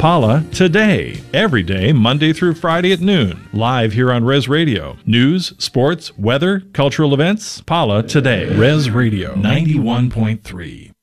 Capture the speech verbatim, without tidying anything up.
Paula Today, every day, Monday through Friday at noon, live here on Res Radio. News, sports, weather, cultural events, Paula Today. Res Radio ninety-one point three.